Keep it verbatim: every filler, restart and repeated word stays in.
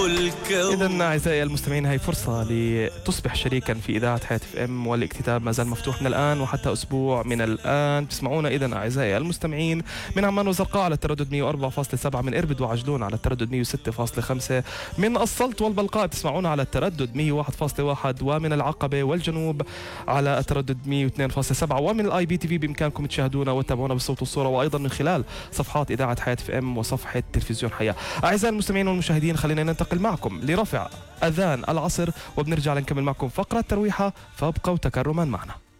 الكون. إذا أعزائي المستمعين، هاي فرصة لتصبح شريكا في إذاعة حياة اف ام، والاكتتاب ما زال مفتوح من الآن وحتى أسبوع من الآن. تسمعونا إذا أعزائي المستمعين من عمان وزرقاء على التردد مية وأربعة فاصلة سبعة، من إربد وعجلون على التردد مية وستة فاصلة خمسة، من السلط والبلقاء تسمعونا على التردد مية وواحد فاصلة واحد، ومن العقبة والجنوب على التردد مية واثنين فاصلة سبعة، ومن الاي بي تي في بإمكانكم تشاهدونا وتتابعونا بالصوت والصورة، وأيضا من خلال صفحات إذاعة حياة اف ام وصفحة تلفزيون حياة. أعزائي المستمعين والمشاهدين، خلينا ننتقل معكم لرفع أذان العصر وبنرجع لنكمل معكم فقرة ترويحة، فابقوا تكرما معنا.